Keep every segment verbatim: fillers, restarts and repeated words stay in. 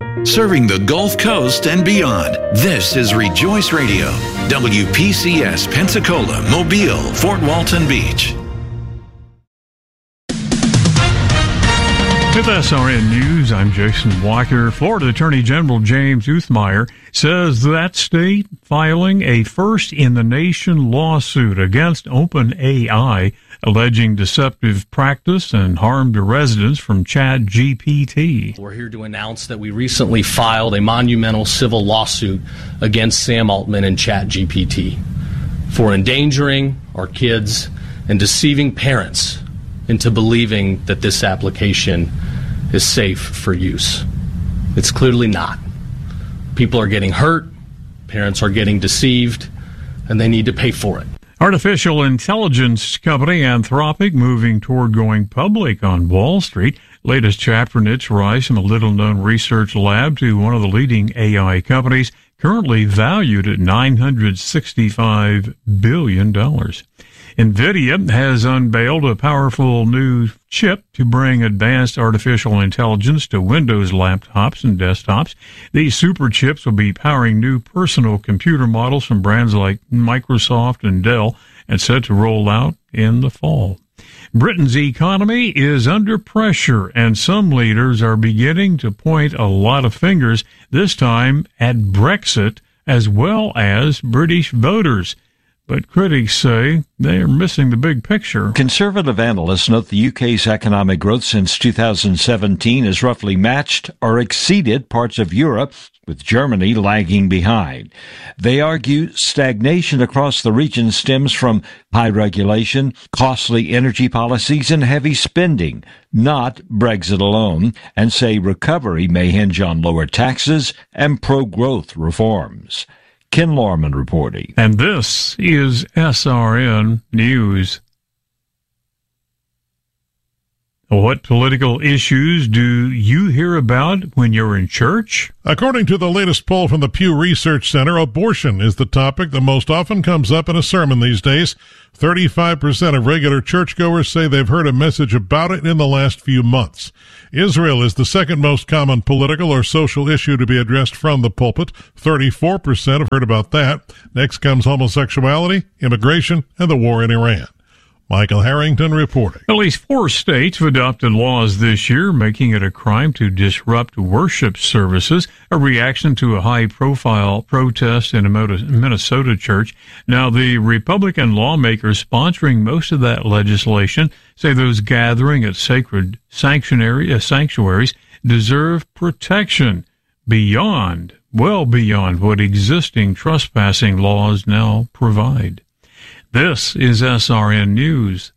Serving the Gulf Coast and beyond, this is Rejoice Radio, W P C S Pensacola, Mobile, Fort Walton Beach. With S R N News, I'm Jason Walker. Florida Attorney General James Uthmeyer says that state filing a first-in-the-nation lawsuit against OpenAI, alleging deceptive practice and harm to residents from Chat G P T. We're here to announce that we recently filed a monumental civil lawsuit against Sam Altman and Chat G P T for endangering our kids and deceiving parents into believing that this application is safe for use. It's clearly not. People are getting hurt, parents are getting deceived, and they need to pay for it. Artificial intelligence company Anthropic moving toward going public on Wall Street. Latest chapter in its rise from a little-known research lab to one of the leading A I companies, currently valued at nine hundred sixty-five billion dollars. NVIDIA has unveiled a powerful new chip to bring advanced artificial intelligence to Windows laptops and desktops. These super chips will be powering new personal computer models from brands like Microsoft and Dell and set to roll out in the fall. Britain's economy is under pressure, and some leaders are beginning to point a lot of fingers, this time at Brexit as well as British voters. But critics say they are missing the big picture. Conservative analysts note the U K's economic growth since two thousand seventeen has roughly matched or exceeded parts of Europe, with Germany lagging behind. They argue stagnation across the region stems from high regulation, costly energy policies, and heavy spending, not Brexit alone, and say recovery may hinge on lower taxes and pro-growth reforms. Ken Lorman reporting. And this is S R N News. What political issues do you hear about when you're in church? According to the latest poll from the Pew Research Center, abortion is the topic that most often comes up in a sermon these days. thirty-five percent of regular churchgoers say they've heard a message about it in the last few months. Israel is the second most common political or social issue to be addressed from the pulpit. thirty-four percent have heard about that. Next comes homosexuality, immigration, and the war in Iran. Michael Harrington reporting. At least four states have adopted laws this year making it a crime to disrupt worship services, a reaction to a high-profile protest in a Minnesota church. Now, the Republican lawmakers sponsoring most of that legislation say those gathering at sacred sanctuary, uh, sanctuaries deserve protection beyond, well beyond what existing trespassing laws now provide. This is S R N News.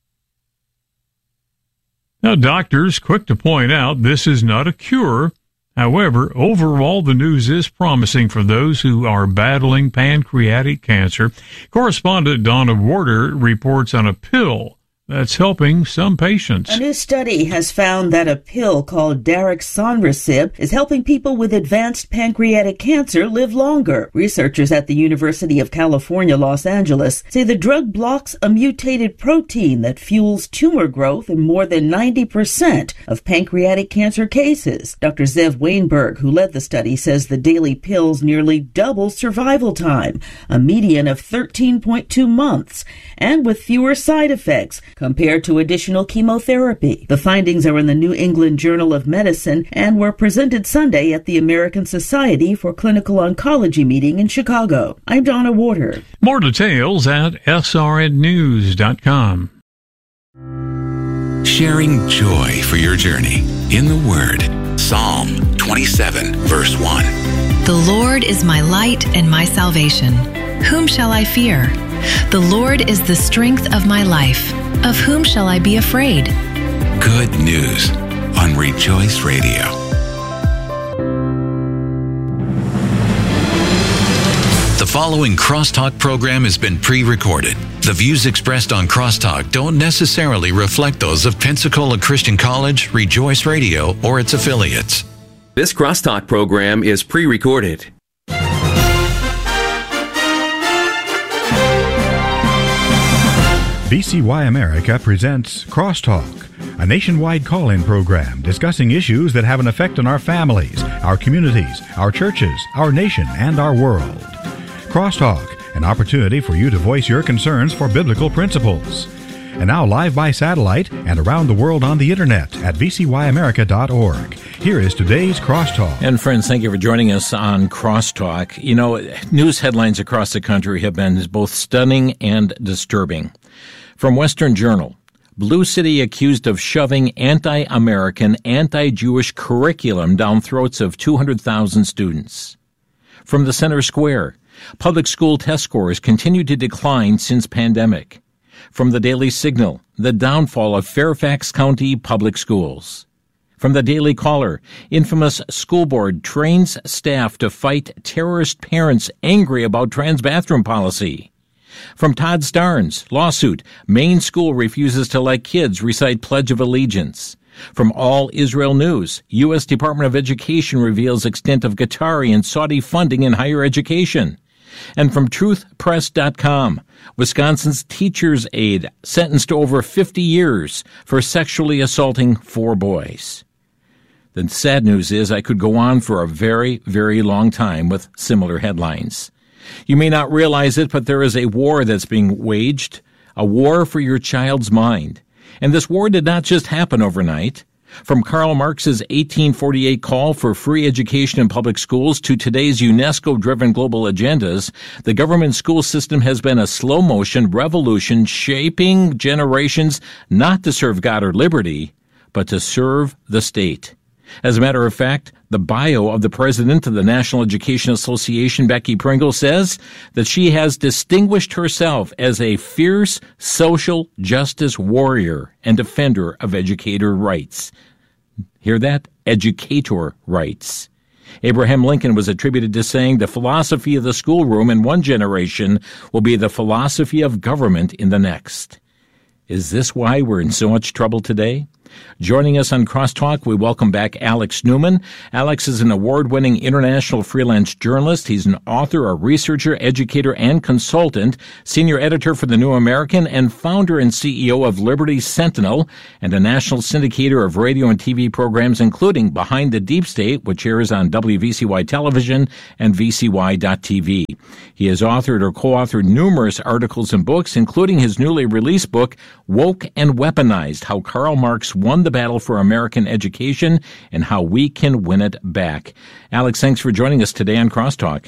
Now, doctors quick to point out this is not a cure. However, overall, the news is promising for those who are battling pancreatic cancer. Correspondent Donna Warder reports on a pill that's helping some patients. A new study has found that a pill called Daraxonrasib is helping people with advanced pancreatic cancer live longer. Researchers at the University of California, Los Angeles say the drug blocks a mutated protein that fuels tumor growth in more than ninety percent of pancreatic cancer cases. Doctor Zev Weinberg, who led the study, says the daily pills nearly double survival time, a median of thirteen point two months, and with fewer side effects compared to additional chemotherapy. The findings are in the New England Journal of Medicine and were presented Sunday at the American Society for Clinical Oncology meeting in Chicago. I'm Donna Warder. More details at S R N news dot com. Sharing joy for your journey in the Word. Psalm twenty-seven, verse one. The Lord is my light and my salvation. Whom shall I fear? The Lord is the strength of my life. Of whom shall I be afraid? Good news on Rejoice Radio. The following Crosstalk program has been pre-recorded. The views expressed on Crosstalk don't necessarily reflect those of Pensacola Christian College, Rejoice Radio, or its affiliates. This Crosstalk program is pre-recorded. B C Y America presents Crosstalk, a nationwide call-in program discussing issues that have an effect on our families, our communities, our churches, our nation, and our world. Crosstalk, an opportunity for you to voice your concerns for biblical principles. And now live by satellite and around the world on the internet at v c y america dot org. Here is today's Crosstalk. And friends, thank you for joining us on Crosstalk. You know, news headlines across the country have been both stunning and disturbing. From Western Journal, Blue City accused of shoving anti-American, anti-Jewish curriculum down throats of two hundred thousand students. From the Center Square, public school test scores continue to decline since pandemic. From the Daily Signal, the downfall of Fairfax County public schools. From the Daily Caller, infamous school board trains staff to fight terrorist parents angry about trans bathroom policy. From Todd Starnes, lawsuit, Maine school refuses to let kids recite Pledge of Allegiance. From All Israel News, U S Department of Education reveals extent of Qatari and Saudi funding in higher education. And from truth press dot com, Wisconsin's teacher's aide sentenced to over fifty years for sexually assaulting four boys. The sad news is I could go on for a very, very long time with similar headlines. You may not realize it, but there is a war that's being waged, a war for your child's mind. And this war did not just happen overnight. From Karl Marx's eighteen forty-eight call for free education in public schools to today's UNESCO-driven global agendas, the government school system has been a slow-motion revolution shaping generations not to serve God or liberty, but to serve the state. As a matter of fact, the bio of the president of the National Education Association, Becky Pringle, says that she has distinguished herself as a fierce social justice warrior and defender of educator rights. Hear that? Educator rights. Abraham Lincoln was attributed to saying the philosophy of the schoolroom in one generation will be the philosophy of government in the next. Is this why we're in so much trouble today? Joining us on Crosstalk, we welcome back Alex Newman. Alex is an award-winning international freelance journalist. He's an author, a researcher, educator, and consultant, senior editor for The New American, and founder and C E O of Liberty Sentinel, and a national syndicator of radio and T V programs, including Behind the Deep State, which airs on W V C Y Television and V C Y dot T V. He has authored or co-authored numerous articles and books, including his newly released book, Woke and Weaponized, How Karl Marx Won the Battle for American Education and How We Can Win It Back. Alex, thanks for joining us today on Crosstalk.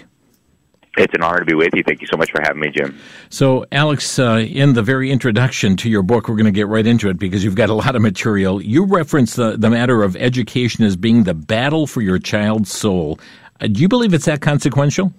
It's an honor to be with you. Thank you so much for having me, Jim. So, Alex, uh, in the very introduction to your book, we're going to get right into it because you've got a lot of material. You reference the, the matter of education as being the battle for your child's soul. Uh, do you believe it's that consequential?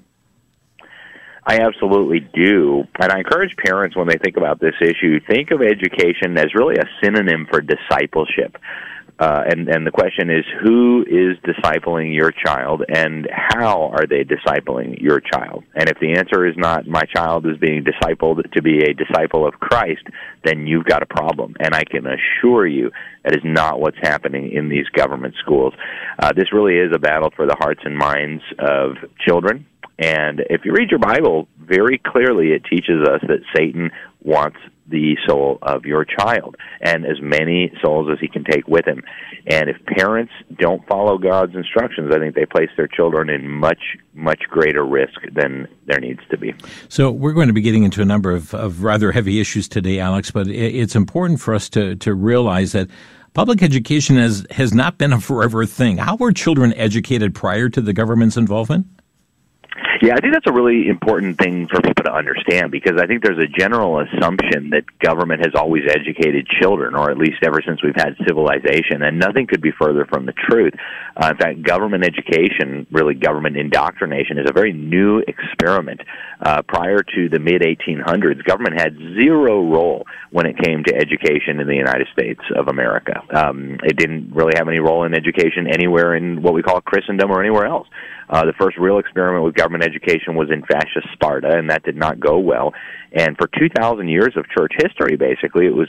I absolutely do. And I encourage parents, when they think about this issue, think of education as really a synonym for discipleship. Uh, and, and the question is, who is discipling your child, and how are they discipling your child? And if the answer is not, my child is being discipled to be a disciple of Christ, then you've got a problem. And I can assure you that is not what's happening in these government schools. Uh, this really is a battle for the hearts and minds of children. And if you read your Bible, very clearly it teaches us that Satan wants the soul of your child, and as many souls as he can take with him. And if parents don't follow God's instructions, I think they place their children in much, much greater risk than there needs to be. So we're going to be getting into a number of, of rather heavy issues today, Alex, but it's important for us to, to realize that public education has, has not been a forever thing. How were children educated prior to the government's involvement? Yeah, I think that's a really important thing for people to understand, because I think there's a general assumption that government has always educated children, or at least ever since we've had civilization, and nothing could be further from the truth. Uh, in fact, government education, really government indoctrination, is a very new experiment. Uh, prior to the mid eighteen hundreds, government had zero role when it came to education in the United States of America. Um, it didn't really have any role in education anywhere in what we call Christendom or anywhere else. Uh, the first real experiment with government education was in fascist Sparta, and that did not go well. And for two thousand years of church history, basically, it was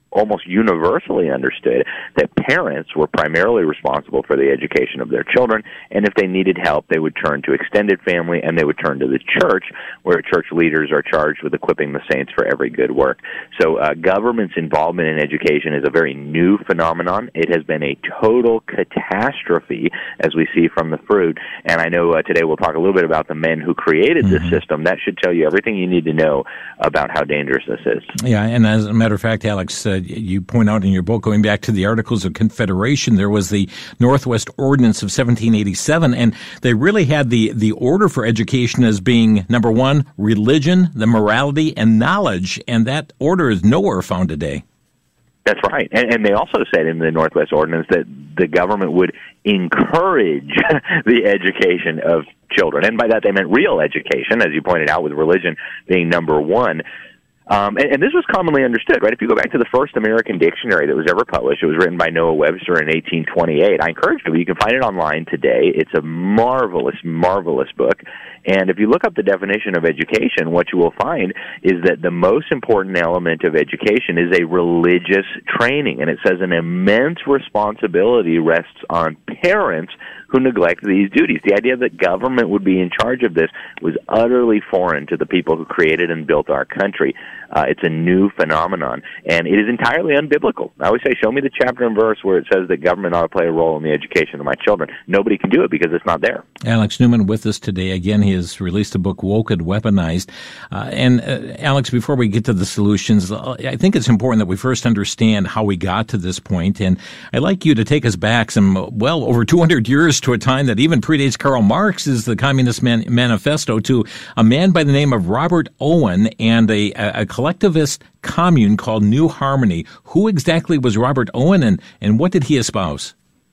almost universally understood that parents were primarily responsible for the education of their children, and if they needed help, they would turn to extended family, and they would turn to the church, where church leaders are charged with equipping the saints for every good work. So uh, government's involvement in education is a very new phenomenon. It has been a total catastrophe, as we see from the fruit, and I know uh, today we'll talk a little bit about the men who created this mm-hmm. system. That should tell you everything you need to know about how dangerous this is. Yeah, and as a matter of fact, Alex, uh, you point out in your book, going back to the Articles of Confederation, there was the Northwest Ordinance of seventeen eighty-seven, and they really had the, the order for education as being, number one, religion, the morality, and knowledge, and that order is nowhere found today. That's right. And, and they also said in the Northwest Ordinance that the government would encourage the education of children. And by that they meant real education, as you pointed out, with religion being number one. Um, and, and this was commonly understood, right? If you go back to the first American dictionary that was ever published, it was written by Noah Webster in eighteen twenty-eight. I encourage you, you can find it online today. It's a marvelous, marvelous book. And if you look up the definition of education, what you will find is that the most important element of education is a religious training. And it says an immense responsibility rests on parents who neglect these duties. The idea that government would be in charge of this was utterly foreign to the people who created and built our country. Uh, it's a new phenomenon, and it is entirely unbiblical. I always say, show me the chapter and verse where it says that government ought to play a role in the education of my children. Nobody can do it because it's not there. Alex Newman with us today. Again, he has released a book, Woke and Weaponized. Uh, and, uh, Alex, before we get to the solutions, I think it's important that we first understand how we got to this point. And I'd like you to take us back some, well, over two hundred years to a time that even predates Karl Marx's The Communist Man- Manifesto, to a man by the name of Robert Owen and a, a collectivist commune called New Harmony. Who exactly was Robert Owen, and, and what did he espouse?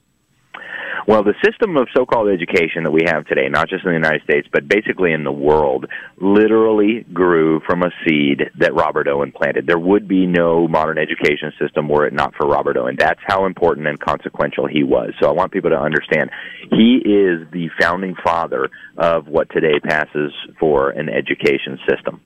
Well, the system of so-called education that we have today, not just in the United States, but basically in the world, literally grew from a seed that Robert Owen planted. There would be no modern education system were it not for Robert Owen. That's how important and consequential he was. So I want people to understand he is the founding father of what today passes for an education system.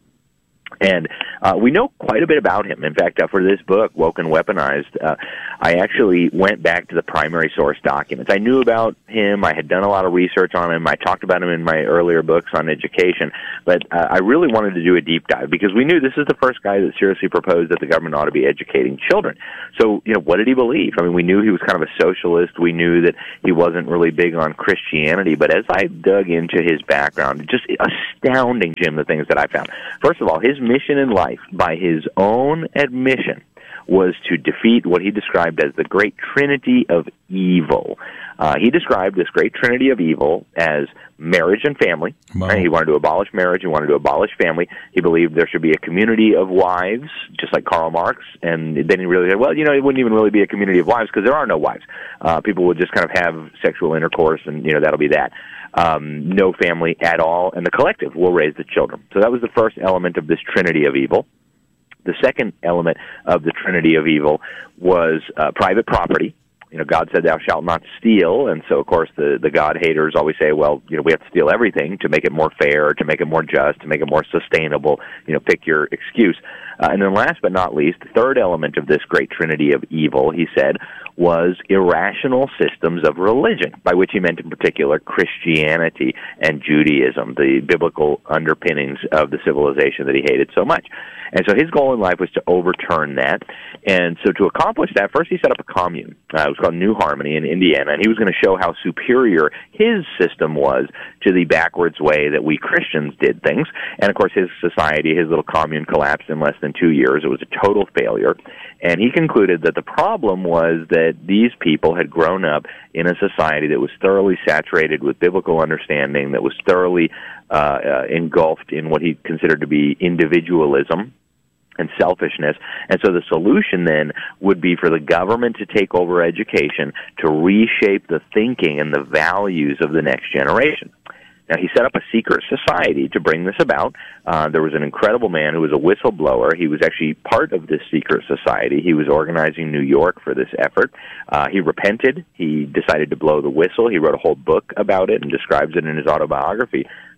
And uh, we know quite a bit about him. In fact, uh, for this book, Woke and Weaponized, uh, I actually went back to the primary source documents. I knew about him. I had done a lot of research on him. I talked about him in my earlier books on education. But uh, I really wanted to do a deep dive because we knew this is the first guy that seriously proposed that the government ought to be educating children. So, you know, what did he believe? I mean, we knew he was kind of a socialist. We knew that he wasn't really big on Christianity. But as I dug into his background, just astounding, Jim, the things that I found. First of all, his mission in life, by his own admission, was to defeat what he described as the great trinity of evil. Uh, he described this great trinity of evil as marriage and family. Wow. Right? He wanted to abolish marriage. He wanted to abolish family. He believed there should be a community of wives, just like Karl Marx. And then he really said, well, you know, it wouldn't even really be a community of wives because there are no wives. Uh, people would just kind of have sexual intercourse, and, you know, that'll be that. Um, no family at all, and the collective will raise the children. So that was the first element of this trinity of evil. The second element of the trinity of evil was uh, private property. You know, God said, thou shalt not steal, and so, of course, the, the God haters always say, well, you know, we have to steal everything to make it more fair, to make it more just, to make it more sustainable. You know, pick your excuse. Uh, and then last but not least, the third element of this great trinity of evil, he said, was irrational systems of religion, by which he meant in particular Christianity and Judaism, the biblical underpinnings of the civilization that he hated so much. And so his goal in life was to overturn that. And so to accomplish that, first he set up a commune. Uh, it was called New Harmony in Indiana, and he was going to show how superior his system was to the backwards way that we Christians did things. And, of course, his society, his little commune, collapsed in less than two years. It was a total failure. And he concluded that the problem was that these people had grown up in a society that was thoroughly saturated with biblical understanding, that was thoroughly uh, uh, engulfed in what he considered to be individualism and selfishness. And so the solution then would be for the government to take over education to reshape the thinking and the values of the next generation. Now, he set up a secret society to bring this about. Uh, there was an incredible man who was a whistleblower. He was actually part of this secret society. He was organizing New York for this effort. Uh, he repented. He decided to blow the whistle. He wrote a whole book about it and describes it in his autobiography.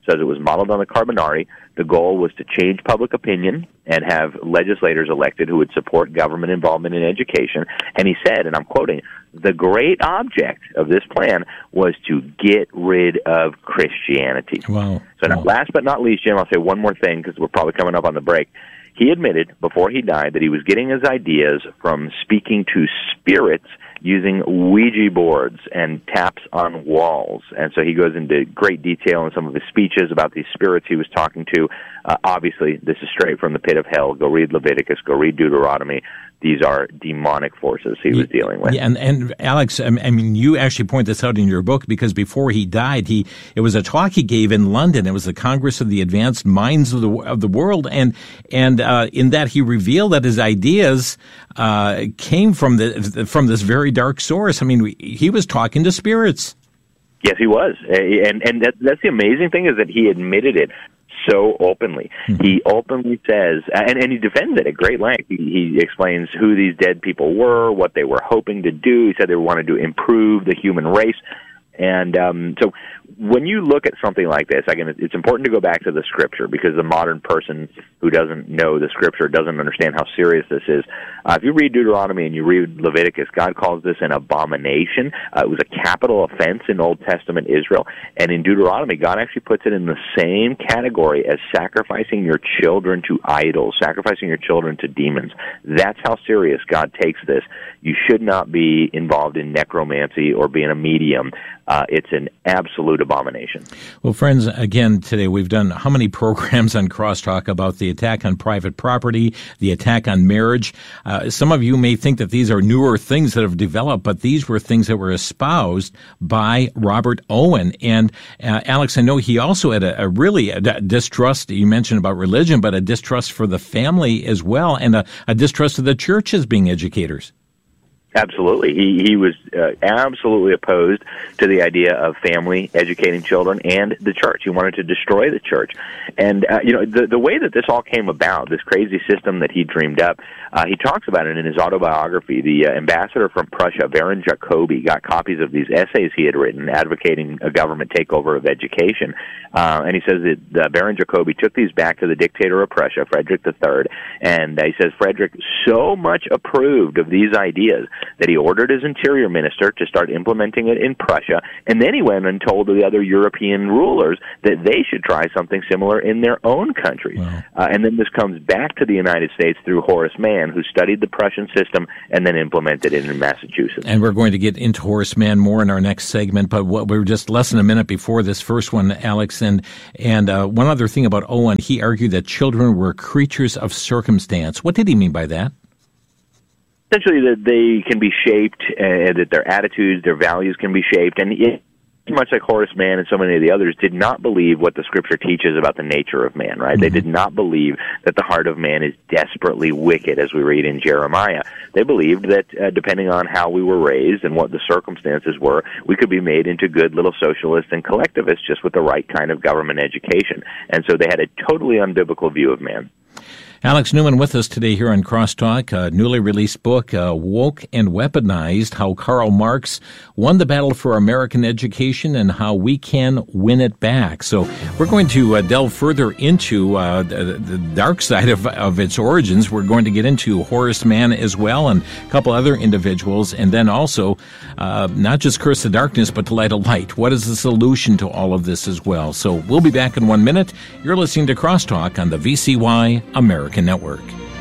says it was modeled on the Carbonari. The goal was to change public opinion and have legislators elected who would support government involvement in education. And he said, and I'm quoting, the great object of this plan was to get rid of Christianity. Wow. So now, wow. last but not least, Jim, I'll say one more thing because we're probably coming up on the break. He admitted before he died that he was getting his ideas from speaking to spirits using Ouija boards and taps on walls. And so he goes into great detail in some of his speeches about these spirits he was talking to. Uh, obviously, this is straight from the pit of hell. Go read Leviticus, go read Deuteronomy. These are demonic forces he was dealing with. Yeah, and, and Alex, I mean, you actually point this out in your book because before he died, he it was a talk he gave in London. It was the Congress of the Advanced Minds of the of the World, and and uh, in that he revealed that his ideas uh, came from the from this very dark source. I mean, he was talking to spirits. Yes, he was, and and that, that's the amazing thing is that he admitted it so openly. Mm-hmm. He openly says, and, and he defends it at great length. He, he explains who these dead people were, what they were hoping to do. He said they wanted to improve the human race. And um, so when you look at something like this, again, it's important to go back to the Scripture because the modern person who doesn't know the Scripture doesn't understand how serious this is. Uh, if you read Deuteronomy and you read Leviticus, God calls this an abomination. Uh, it was a capital offense in Old Testament Israel. And in Deuteronomy, God actually puts it in the same category as sacrificing your children to idols, sacrificing your children to demons. That's how serious God takes this. You should not be involved in necromancy or being a medium. Uh, it's an absolute abomination. Well, friends, again, today we've done how many programs on Crosstalk about the attack on private property, the attack on marriage. Uh, some of you may think that these are newer things that have developed, but these were things that were espoused by Robert Owen. And uh, Alex, I know he also had a, a really a distrust, you mentioned about religion, but a distrust for the family as well, and a, a distrust of the church as being educators. Absolutely. He he was uh, absolutely opposed to the idea of family educating children and the church. He wanted to destroy the church. And, uh, you know, the, the way that this all came about, this crazy system that he dreamed up, uh, he talks about it in his autobiography. The uh, ambassador from Prussia, Baron Jacobi, got copies of these essays he had written advocating a government takeover of education. Uh, and he says that uh, Baron Jacobi took these back to the dictator of Prussia, Frederick the Third, and uh, he says Frederick so much approved of these ideas that he ordered his interior minister to start implementing it in Prussia, and then he went and told the other European rulers that they should try something similar in their own countries. Wow. Uh, and then this comes back to the United States through Horace Mann, who studied the Prussian system and then implemented it in Massachusetts. And we're going to get into Horace Mann more in our next segment, but what, we're just less than a minute before this first one, Alex. And, and uh, one other thing about Owen, he argued that children were creatures of circumstance. What did he mean by that? Essentially, that they can be shaped, uh, that their attitudes, their values can be shaped, and it, much like Horace Mann and so many of the others, did not believe what the Scripture teaches about the nature of man, right? Mm-hmm. They did not believe that the heart of man is desperately wicked, as we read in Jeremiah. They believed that uh, depending on how we were raised and what the circumstances were, we could be made into good little socialists and collectivists just with the right kind of government education. And so they had a totally unbiblical view of man. Alex Newman with us today here on Crosstalk, a newly released book, uh, Woke and Weaponized, How Karl Marx Won the Battle for American Education and How We Can Win It Back. So we're going to uh, delve further into uh, the, the dark side of, of its origins. We're going to get into Horace Mann as well and a couple other individuals, and then also uh, not just curse the darkness, but to light a light. What is the solution to all of this as well? So we'll be back in one minute. You're listening to Crosstalk on the V C Y American Network.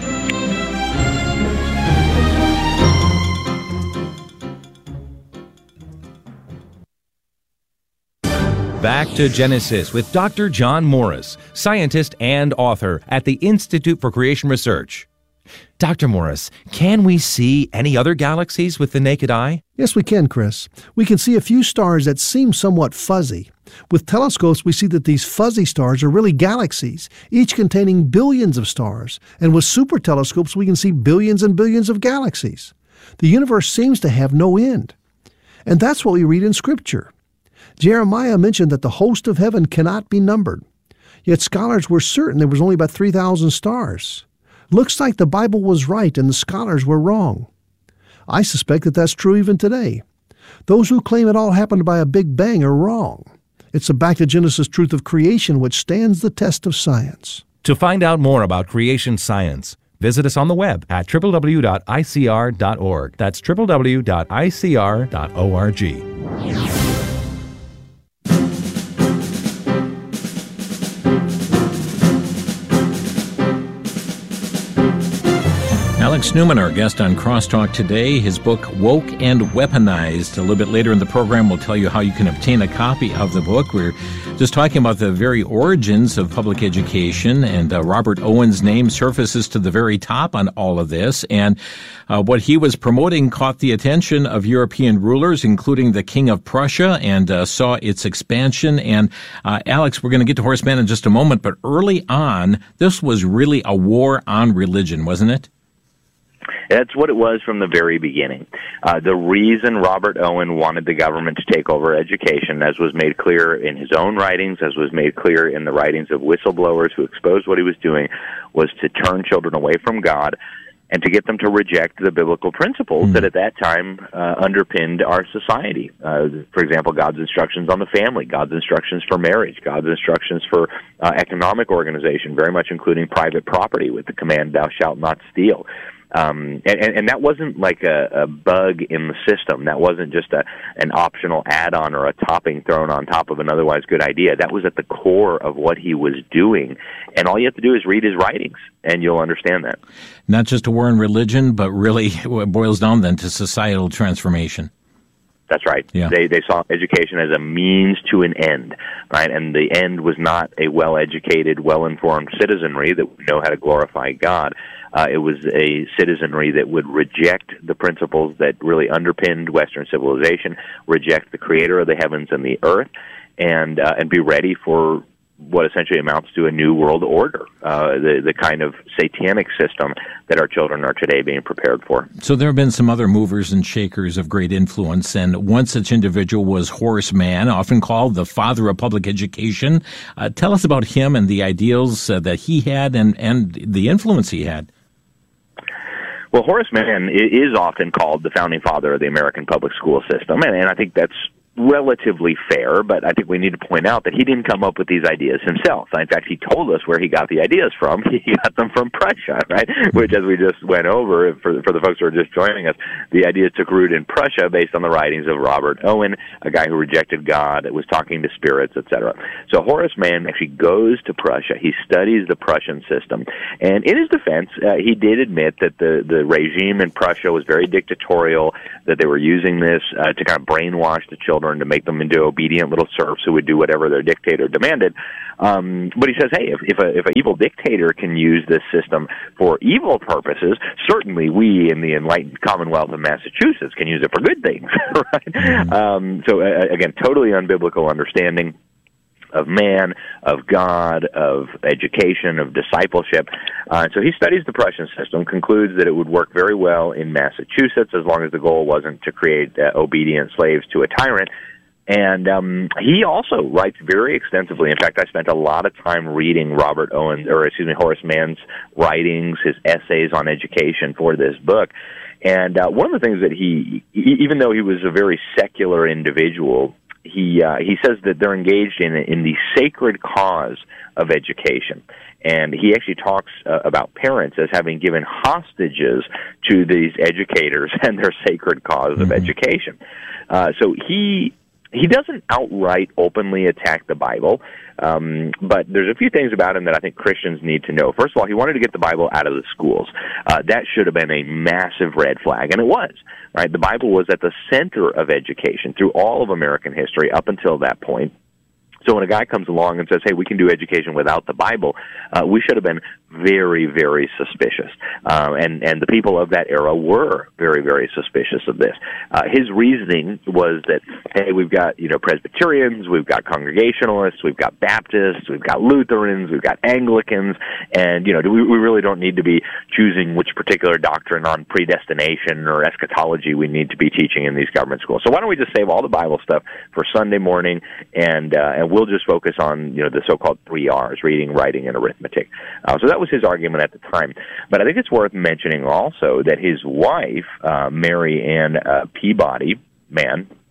Back to Genesis with Doctor John Morris, scientist and author at the Institute for Creation Research. Doctor Morris, can we see any other galaxies with the naked eye? Yes, we can, Chris. We can see a few stars that seem somewhat fuzzy. With telescopes, we see that these fuzzy stars are really galaxies, each containing billions of stars. And with super telescopes, we can see billions and billions of galaxies. The universe seems to have no end. And that's what we read in Scripture. Jeremiah mentioned that the host of heaven cannot be numbered. Yet scholars were certain there was only about three thousand stars. Looks like the Bible was right and the scholars were wrong. I suspect that that's true even today. Those who claim it all happened by a big bang are wrong. It's a back to Genesis truth of creation which stands the test of science. To find out more about creation science, visit us on the web at w w w dot i c r dot org. That's w w w dot i c r dot org. Alex Newman, our guest on Crosstalk today, his book, Woke and Weaponized. A little bit later in the program, we'll tell you how you can obtain a copy of the book. We're just talking about the very origins of public education, and uh, Robert Owen's name surfaces to the very top on all of this. And uh, what he was promoting caught the attention of European rulers, including the King of Prussia, and uh, saw its expansion. And uh, Alex, we're going to get to Horseman in just a moment, but early on, this was really a war on religion, wasn't it? That's what it was from the very beginning. Uh, the reason Robert Owen wanted the government to take over education, as was made clear in his own writings, as was made clear in the writings of whistleblowers who exposed what he was doing, was to turn children away from God and to get them to reject the biblical principles mm. that at that time uh, underpinned our society. Uh, for example, God's instructions on the family, God's instructions for marriage, God's instructions for uh, economic organization, very much including private property with the command, thou shalt not steal. Um, and, and that wasn't like a, a bug in the system. That wasn't just a, an optional add-on or a topping thrown on top of an otherwise good idea. That was at the core of what he was doing. And all you have to do is read his writings, and you'll understand that. Not just a war on religion, but really it boils down then to societal transformation. That's right. Yeah. They they saw education as a means to an end, right? And the end was not a well-educated, well-informed citizenry that would know how to glorify God. Uh, it was a citizenry that would reject the principles that really underpinned Western civilization, reject the creator of the heavens and the earth, and uh, and be ready for what essentially amounts to a new world order, uh, the, the kind of satanic system that our children are today being prepared for. So there have been some other movers and shakers of great influence, and one such individual was Horace Mann, often called the father of public education. Uh, tell us about him and the ideals uh, that he had and, and the influence he had. Well, Horace Mann is often called the founding father of the American public school system, and, and I think that's relatively fair, but I think we need to point out that he didn't come up with these ideas himself. In fact, he told us where he got the ideas from. He got them from Prussia, right? Which, as we just went over, for, for the folks who are just joining us, the ideas took root in Prussia based on the writings of Robert Owen, a guy who rejected God, was talking to spirits, et cetera. So Horace Mann actually goes to Prussia. He studies the Prussian system. And in his defense, uh, he did admit that the, the regime in Prussia was very dictatorial, that they were using this uh, to kind of brainwash the children to make them into obedient little serfs who would do whatever their dictator demanded. Um, but he says, hey, if, if, a, if an evil dictator can use this system for evil purposes, certainly we in the enlightened Commonwealth of Massachusetts can use it for good things. Right? Mm-hmm. Um, so, uh, again, totally unbiblical understanding of man, of God, of education, of discipleship. Uh, so he studies the Prussian system, concludes that it would work very well in Massachusetts as long as the goal wasn't to create uh, obedient slaves to a tyrant. And um, he also writes very extensively. In fact, I spent a lot of time reading Robert Owen, or excuse me, Horace Mann's writings, his essays on education for this book. And uh, one of the things that he, even though he was a very secular individual, He uh, he says that they're engaged in in the sacred cause of education, and he actually talks uh, about parents as having given hostages to these educators and their sacred cause mm-hmm. of education. Uh, so he he doesn't outright openly attack the Bible, um, but there's a few things about him that I think Christians need to know. First of all, he wanted to get the Bible out of the schools. Uh, that should have been a massive red flag, and it was. Right, the Bible was at the center of education through all of American history up until that point. So when a guy comes along and says, hey, we can do education without the Bible, uh, we should have been very, very suspicious. Uh, and, and the people of that era were very, very suspicious of this. Uh, his reasoning was that, hey, we've got, you know, Presbyterians, we've got Congregationalists, we've got Baptists, we've got Lutherans, we've got Anglicans, and, you know, we, we really don't need to be choosing which particular doctrine on predestination or eschatology we need to be teaching in these government schools. So why don't we just save all the Bible stuff for Sunday morning, and, uh, and we'll just focus on, you know, the so-called three R's, reading, writing, and arithmetic. Uh, so that was his argument at the time. But I think it's worth mentioning also that his wife, uh, Mary Ann uh, Peabody Mann,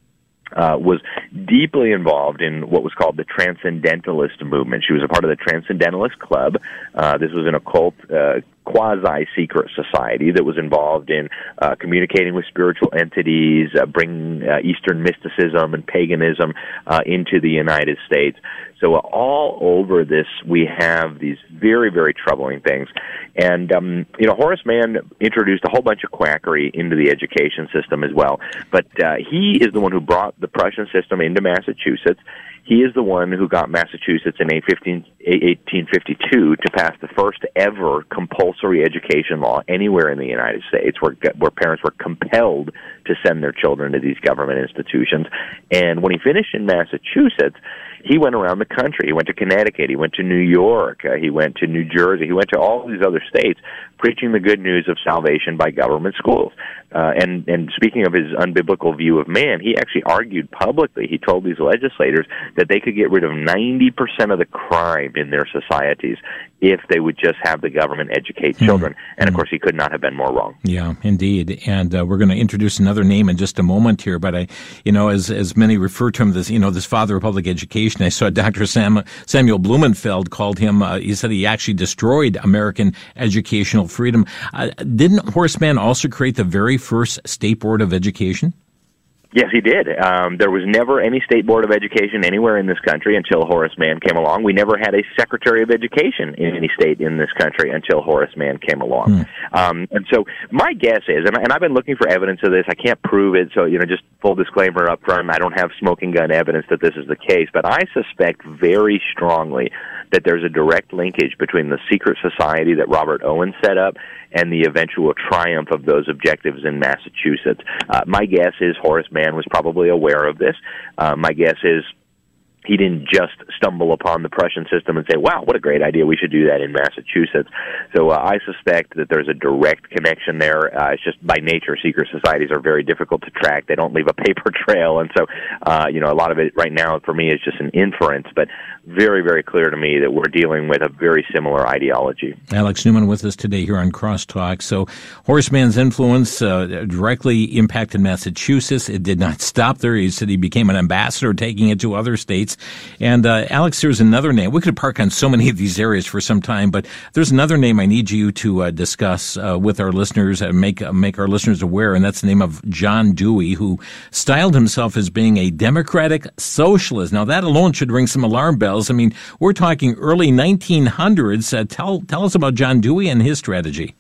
uh, was deeply involved in what was called the Transcendentalist movement. She was a part of the Transcendentalist Club. Uh, this was an occult, uh, quasi-secret society that was involved in uh, communicating with spiritual entities, uh, bringing uh, Eastern mysticism and paganism uh, into the United States. So uh, all over this, we have these very, very troubling things. And, um, you know, Horace Mann introduced a whole bunch of quackery into the education system as well. But uh, he is the one who brought the Prussian system into Massachusetts. He is the one who got Massachusetts in eighteen fifty-two to pass the first ever compulsory education law anywhere in the United States, where where parents were compelled to send their children to these government institutions. And when he finished in Massachusetts, he went around the country. He went to Connecticut. He went to New York. Uh, he went to New Jersey. He went to all these other states preaching the good news of salvation by government schools. Uh, and, and speaking of his unbiblical view of man, he actually argued publicly. He told these legislators that they could get rid of ninety percent of the crime in their societies if they would just have the government educate children. Mm-hmm. And, of course, he could not have been more wrong. Yeah, indeed. And uh, we're going to introduce another name in just a moment here. But, I, you know, as as many refer to him, this, you know, this father of public education, I saw Doctor Sam, Samuel Blumenfeld called him, uh, he said he actually destroyed American educational freedom. Uh, didn't Horace Mann also create the very first State Board of Education? Yes, he did. Um, there was never any state board of education anywhere in this country until Horace Mann came along. We never had a secretary of education in any state in this country until Horace Mann came along. Hmm. Um, and so my guess is, and, and I've been looking for evidence of this, I can't prove it, so, you know, just full disclaimer up front, I don't have smoking gun evidence that this is the case, but I suspect very strongly that there's a direct linkage between the secret society that Robert Owen set up and the eventual triumph of those objectives in Massachusetts. Uh, my guess is Horace Mann was probably aware of this. Uh, my guess is he didn't just stumble upon the Prussian system and say, wow, what a great idea, we should do that in Massachusetts. So uh, I suspect that there's a direct connection there. Uh, it's just by nature, secret societies are very difficult to track. They don't leave a paper trail. And so, uh, you know, a lot of it right now for me is just an inference, but very, very clear to me that we're dealing with a very similar ideology. Alex Newman with us today here on Crosstalk. So Horace Mann's influence uh, directly impacted Massachusetts. It did not stop there. He said he became an ambassador, taking it to other states. And uh, Alex, there's another name. We could park on so many of these areas for some time, but there's another name I need you to uh, discuss uh, with our listeners and make uh, make our listeners aware, and that's the name of John Dewey, who styled himself as being a democratic socialist. Now, that alone should ring some alarm bells. I mean, we're talking early nineteen hundreds. Uh, tell tell us about John Dewey and his strategy.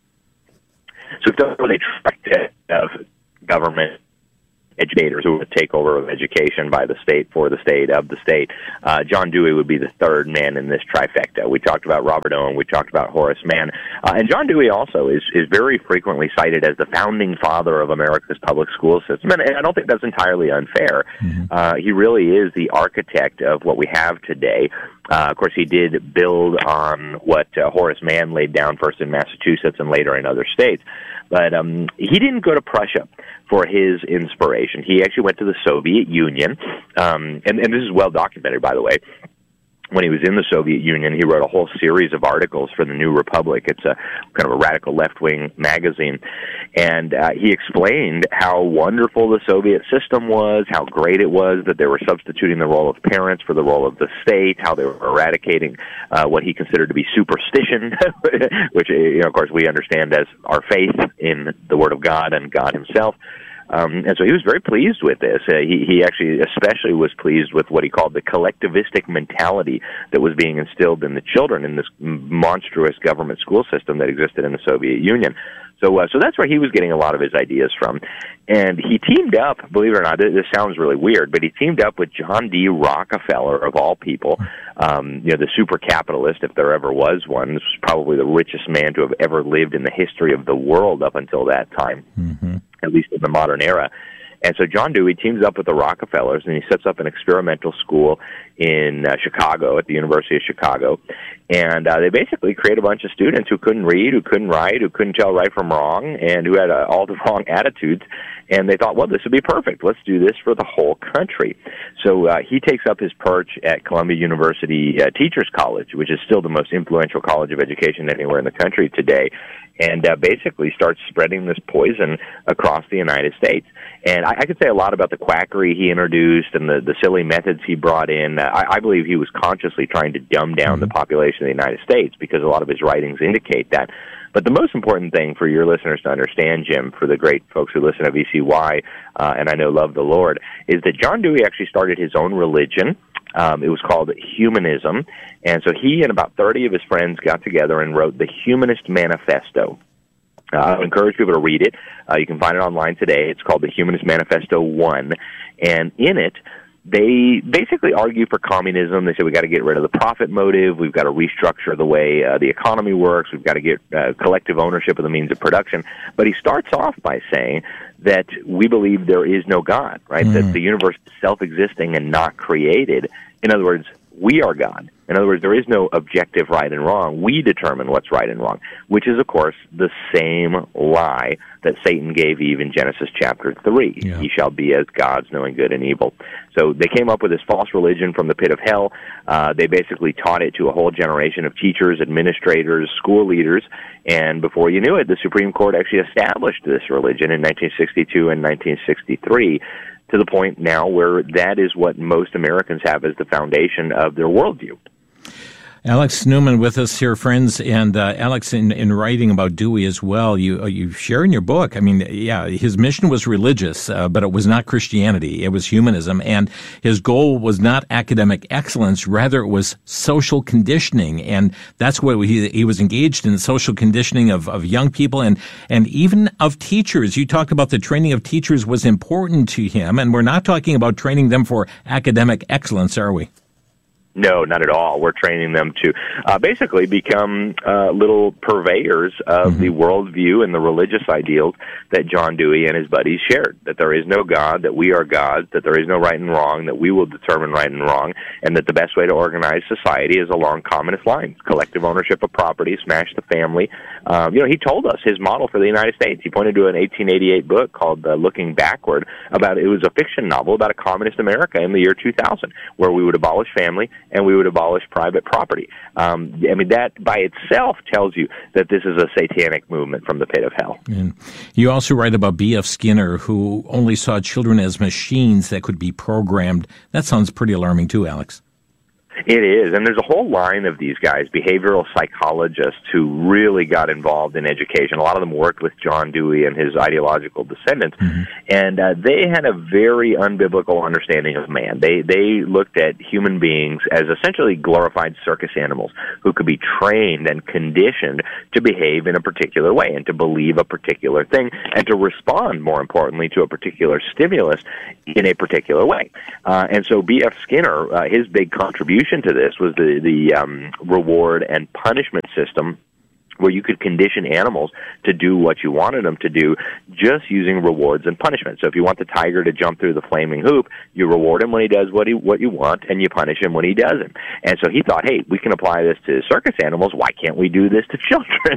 So, they tracked uh, government educators who would take over of education by the state, for the state, of the state. Uh, John Dewey would be the third man in this trifecta. We talked about Robert Owen. We talked about Horace Mann. Uh, and John Dewey also is, is very frequently cited as the founding father of America's public school system. And, and I don't think that's entirely unfair. Mm-hmm. Uh, he really is the architect of what we have today. Uh, of course, he did build on what uh, Horace Mann laid down first in Massachusetts and later in other states. But um, he didn't go to Prussia for his inspiration. He actually went to the Soviet Union, um, and, and this is well documented, by the way. When he was in the Soviet Union, he wrote a whole series of articles for the New Republic. It's a kind of a radical left-wing magazine. And uh, he explained how wonderful the Soviet system was, how great it was that they were substituting the role of parents for the role of the state, how they were eradicating uh, what he considered to be superstition, which, you know, of course, we understand as our faith in the Word of God and God himself. Um, and so he was very pleased with this. Uh, he, he actually especially was pleased with what he called the collectivistic mentality that was being instilled in the children in this monstrous government school system that existed in the Soviet Union. So uh, so that's where he was getting a lot of his ideas from. And he teamed up, believe it or not, this sounds really weird, but he teamed up with John D. Rockefeller, of all people, um, you know, the super capitalist, if there ever was one. This was probably the richest man to have ever lived in the history of the world up until that time. Mm-hmm. At least in the modern era. And so John Dewey teams up with the Rockefellers, and he sets up an experimental school in uh, Chicago, at the University of Chicago. And uh, they basically create a bunch of students who couldn't read, who couldn't write, who couldn't tell right from wrong, and who had uh, all the wrong attitudes. And they thought, well, this would be perfect. Let's do this for the whole country. So uh, he takes up his perch at Columbia University uh, Teachers College, which is still the most influential college of education anywhere in the country today, and uh, basically starts spreading this poison across the United States. And I, I could say a lot about the quackery he introduced and the, the silly methods he brought in. Uh, I, I believe he was consciously trying to dumb down mm-hmm. the population of the United States because a lot of his writings indicate that. But the most important thing for your listeners to understand, Jim, for the great folks who listen to V C Y, uh, and I know love the Lord, is that John Dewey actually started his own religion. Um, it was called Humanism. And so he and about thirty of his friends got together and wrote the Humanist Manifesto. Uh, I encourage people to read it. Uh, you can find it online today. It's called the Humanist Manifesto one. And in it, they basically argue for communism. They say we've got to get rid of the profit motive. We've got to restructure the way uh, the economy works. We've got to get uh, collective ownership of the means of production. But he starts off by saying that we believe there is no God, right? Mm. That the universe is self-existing and not created. In other words, we are God. In other words, there is no objective right and wrong. We determine what's right and wrong, which is, of course, the same lie that Satan gave Eve in Genesis chapter three. Yeah. Ye shall be as gods, knowing good and evil. So they came up with this false religion from the pit of hell. Uh, they basically taught it to a whole generation of teachers, administrators, school leaders, and before you knew it, the Supreme Court actually established this religion in nineteen sixty-two and nineteen sixty-three, to the point now where that is what most Americans have as the foundation of their worldview. Alex Newman with us here, friends. And uh, Alex, in, in writing about Dewey as well, you uh, you share in your book, I mean, yeah, his mission was religious, uh, but it was not Christianity. It was humanism. And his goal was not academic excellence. Rather, it was social conditioning. And that's what he, he was engaged in, social conditioning of, of young people and, and even of teachers. You talked about the training of teachers was important to him. And we're not talking about training them for academic excellence, are we? No, not at all. We're training them to uh, basically become uh, little purveyors of mm-hmm. the worldview and the religious ideals that John Dewey and his buddies shared, that there is no God, that we are gods, that there is no right and wrong, that we will determine right and wrong, and that the best way to organize society is along communist lines, collective ownership of property, smash the family. Um, you know, he told us his model for the United States. He pointed to an eighteen eighty-eight book called uh, Looking Backward. About it was a fiction novel about a communist America in the year two thousand, where we would abolish family and we would abolish private property. Um, I mean, that by itself tells you that this is a satanic movement from the pit of hell. And you also write about B F Skinner, who only saw children as machines that could be programmed. That sounds pretty alarming too, Alex. It is, and there's a whole line of these guys, behavioral psychologists, who really got involved in education. A lot of them worked with John Dewey and his ideological descendants, mm-hmm. and uh, they had a very unbiblical understanding of man. They they looked at human beings as essentially glorified circus animals who could be trained and conditioned to behave in a particular way and to believe a particular thing and to respond, more importantly, to a particular stimulus in a particular way. Uh, and so B F Skinner, uh, his big contribution to this was the, the um, reward and punishment system, where you could condition animals to do what you wanted them to do just using rewards and punishment. So if you want the tiger to jump through the flaming hoop, you reward him when he does what he what you want, and you punish him when he doesn't. And so he thought, hey, we can apply this to circus animals. Why can't we do this to children?